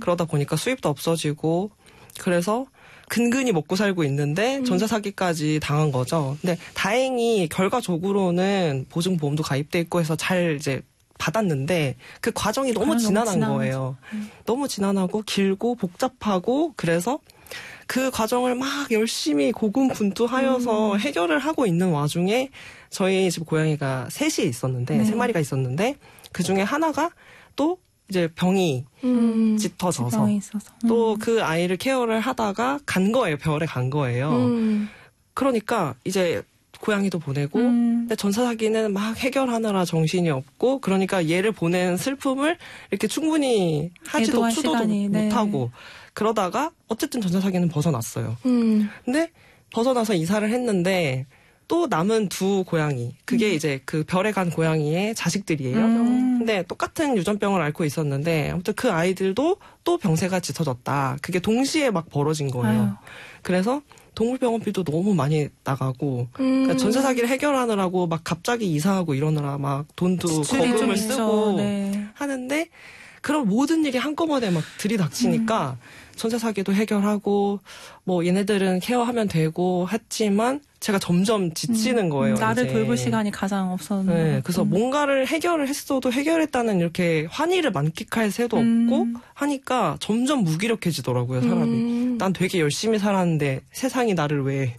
그러다 보니까 수입도 없어지고 그래서 근근히 먹고 살고 있는데 전세 사기까지 당한 거죠. 근데 다행히 결과적으로는 보증보험도 가입돼 있고 해서 잘 이제 받았는데 그 과정이 너무 지난한 거예요. 너무 지난하고 길고 복잡하고 그래서 그 과정을 막 열심히 고군분투하여서 해결을 하고 있는 와중에 저희 집 고양이가 셋이 있었는데 세 마리가 있었는데 그중에 하나가 또 이제 병이 짙어져서 또 그 아이를 케어를 하다가 간 거예요. 병원에 간 거예요. 그러니까 이제 고양이도 보내고 근데 전세 사기는 막 해결하느라 정신이 없고 그러니까 얘를 보낸 슬픔을 이렇게 충분히 하지도 추도도 못하고 그러다가 어쨌든 전세 사기는 벗어났어요. 근데 벗어나서 이사를 했는데 또 남은 두 고양이 그게 이제 그 별에 간 고양이의 자식들이에요. 근데 똑같은 유전병을 앓고 있었는데 아무튼 그 아이들도 또 병세가 짙어졌다. 그게 동시에 막 벌어진 거예요. 아유. 그래서 동물병원비도 너무 많이 나가고 그러니까 전세 사기를 해결하느라고 막 갑자기 이사하고 이러느라 막 돈도 거금을 쓰고 하는데 그런 모든 일이 한꺼번에 막 들이닥치니까 전세 사기도 해결하고 뭐 얘네들은 케어하면 되고 했지만 제가 점점 지치는 거예요. 나를 이제. 돌볼 시간이 가장 없었는데. 네, 그래서 뭔가를 해결을 했어도 해결했다는 이렇게 환희를 만끽할 새도 없고 하니까 점점 무기력해지더라고요, 사람이. 난 되게 열심히 살았는데 세상이 나를 왜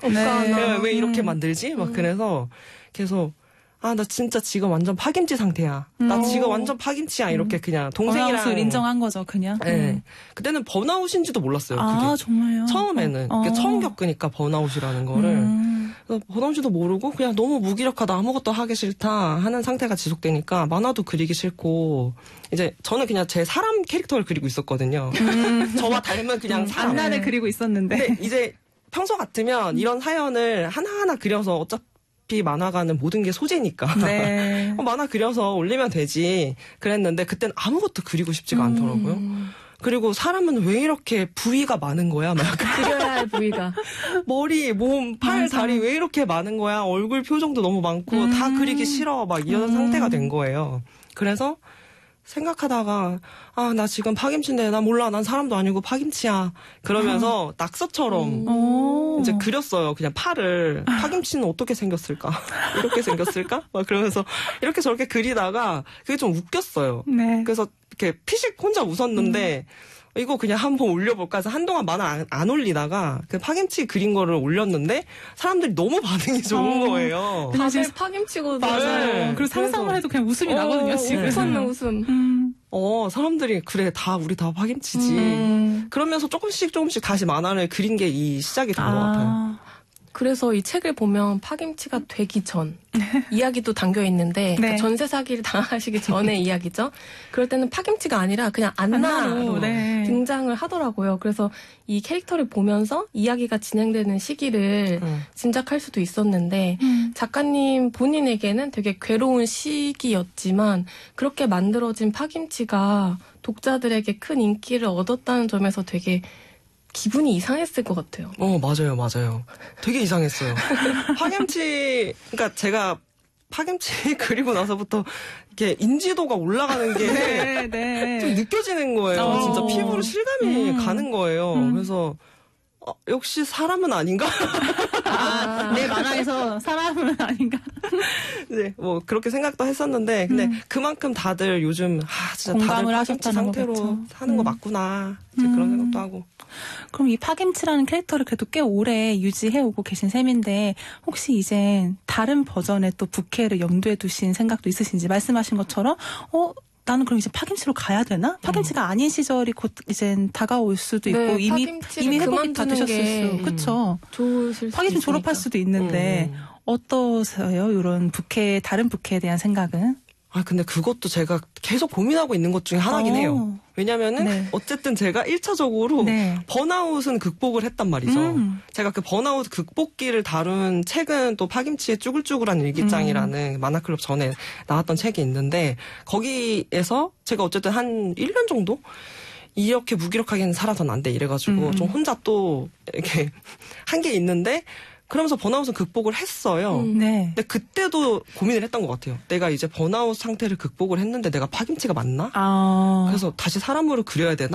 이렇게 만들지? 막 그래서 계속 아, 나 진짜 지금 완전 파김치 상태야. 나 지금 완전 파김치야. 이렇게 그냥 동생이랑. 번아웃을 인정한 거죠, 그냥. 네. 그때는 번아웃인지도 몰랐어요. 그게. 아, 정말요? 처음에는. 처음 겪으니까 번아웃이라는 거를. 그래서 번아웃인지도 모르고 그냥 너무 무기력하다. 아무것도 하기 싫다. 하는 상태가 지속되니까 만화도 그리기 싫고. 이제 저는 그냥 제 사람 캐릭터를 그리고 있었거든요. 저와 닮은 그냥 사람. 안나를 그리고 있었는데. 근데 이제 평소 같으면 이런 사연을 하나하나 그려서 어차피 만화가는 모든 게 소재니까 네. 만화 그려서 올리면 되지 그랬는데 그때는 아무것도 그리고 싶지가 않더라고요. 그리고 사람은 왜 이렇게 부위가 많은 거야? 막 그려야 할 부위가 머리, 몸, 팔, 다리 왜 이렇게 많은 거야? 얼굴 표정도 너무 많고 다 그리기 싫어 막 이런 상태가 된 거예요. 그래서 생각하다가 아, 나 지금 파김치인데 나 몰라. 난 사람도 아니고 파김치야. 그러면서 낙서처럼 이제 그렸어요. 그냥 팔을. 파김치는 어떻게 생겼을까? 이렇게 생겼을까? 막 그러면서 이렇게 저렇게 그리다가 그게 좀 웃겼어요. 네. 그래서 이렇게 피식 혼자 웃었는데 이거 그냥 한번 올려볼까 해서 한동안 만화 안 올리다가 그 파김치 그린 거를 올렸는데 사람들이 너무 반응이 좋은 거예요. 다들 파김치거든요. 맞아요. 그리고 상상만 해도 그냥 웃음이 나거든요, 지금. 웃음. 사람들이 그래 우리 다 파김치지. 그러면서 조금씩 다시 만화를 그린 게 이 시작이 된 것 같아요. 그래서 이 책을 보면 파김치가 되기 전 이야기도 담겨 있는데 그러니까 전세 사기를 당하시기 전의 이야기죠. 그럴 때는 파김치가 아니라 그냥 안나로 등장을 하더라고요. 그래서 이 캐릭터를 보면서 이야기가 진행되는 시기를 짐작할 수도 있었는데 작가님 본인에게는 되게 괴로운 시기였지만 그렇게 만들어진 파김치가 독자들에게 큰 인기를 얻었다는 점에서 되게 기분이 이상했을 것 같아요. 맞아요. 되게 이상했어요. 파김치, 그러니까 제가 파김치 그리고 나서부터 이렇게 인지도가 올라가는 게 좀 느껴지는 거예요. 진짜 피부로 실감이 가는 거예요. 그래서 역시 사람은 아닌가? 내 만화에서 사람은 아닌가? 네, 뭐 그렇게 생각도 했었는데 근데 그만큼 다들 요즘 진짜 다들 파김치 상태로 사는 거 맞구나. 이제 그런 생각도 하고. 그럼 이 파김치라는 캐릭터를 그래도 꽤 오래 유지해오고 계신 셈인데 혹시 이제 다른 버전의 또 부캐를 염두에 두신 생각도 있으신지 말씀하신 것처럼 나는 그럼 이제 파김치로 가야 되나? 파김치가 아닌 시절이 곧 이제 다가올 수도 있고 이미 회복이 다 되셨을 수, 그렇죠? 파김치 졸업할 수도 있는데 어떠세요? 이런 다른 부캐에 대한 생각은? 근데 그것도 제가 계속 고민하고 있는 것 중에 하나긴 해요. 왜냐면은 어쨌든 제가 1차적으로 번아웃은 극복을 했단 말이죠. 제가 그 번아웃 극복기를 다룬 책은 또 파김치의 쭈글쭈글한 일기장이라는 만화클럽 전에 나왔던 책이 있는데 거기에서 제가 어쨌든 한 1년 정도 이렇게 무기력하게는 살아서는 안 돼 이래가지고 좀 혼자 또 이렇게 한 게 있는데 그러면서 번아웃은 극복을 했어요. 근데 그때도 고민을 했던 것 같아요. 내가 이제 번아웃 상태를 극복을 했는데 내가 파김치가 맞나? 그래서 다시 사람으로 그려야 되나?